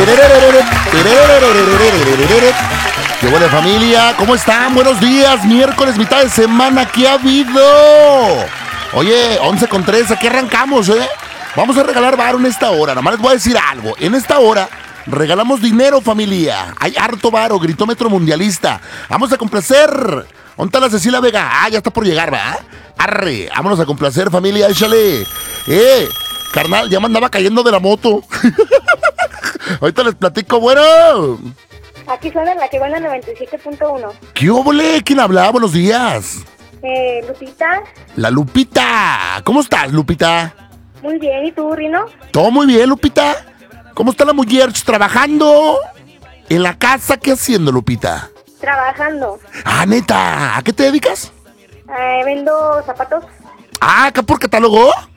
¿Qué buena familia? ¿Cómo están? Buenos días, miércoles, mitad de semana, ¿qué ha habido? Oye, 11:03, aquí arrancamos, ¿eh? Vamos a regalar varo en esta hora, nada más les voy a decir algo. En esta hora regalamos dinero, familia. Hay harto varo, gritómetro mundialista. Vamos a complacer. ¿Dónde está la Cecilia Vega? Ah, ya está por llegar, ¿va? Arre, vámonos a complacer, familia, échale. Carnal, ya me andaba cayendo de la moto. Ahorita les platico, bueno. Aquí suena la que buena 97.1. ¿Qué óvole? ¿Quién habla? Buenos días. Lupita. La Lupita. ¿Cómo estás, Lupita? Muy bien, ¿y tú, Rino? Todo muy bien, Lupita. ¿Cómo está la mujer? ¿Trabajando? ¿En la casa? ¿Qué haciendo, Lupita? Trabajando. Ah, neta. ¿A qué te dedicas? Vendo zapatos. Ah, ¿acá por catálogo?